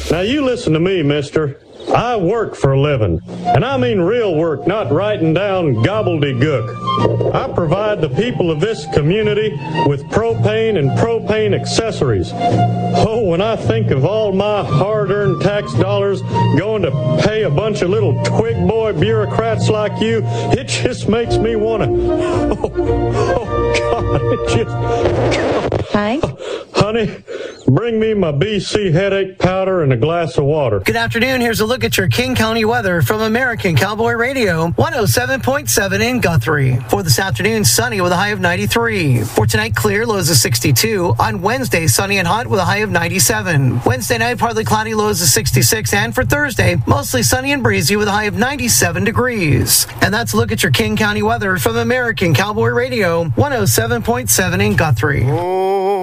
Now you listen to me, mister. I work for a living, and I mean real work, not writing down gobbledygook. I provide the people of this community with propane and propane accessories. Oh, when I think of all my hard-earned tax dollars going to pay a bunch of little twig boy bureaucrats like you, it just makes me want to... Oh, God, it just... Hi. Honey, bring me my BC headache powder and a glass of water. Good afternoon. Here's a look at your King County weather from American Cowboy Radio, 107.7 in Guthrie. For this afternoon, sunny with a high of 93. For tonight, clear, lows of 62. On Wednesday, sunny and hot with a high of 97. Wednesday night, partly cloudy, lows of 66. And for Thursday, mostly sunny and breezy with a high of 97 degrees. And that's a look at your King County weather from American Cowboy Radio, 107.7 in Guthrie.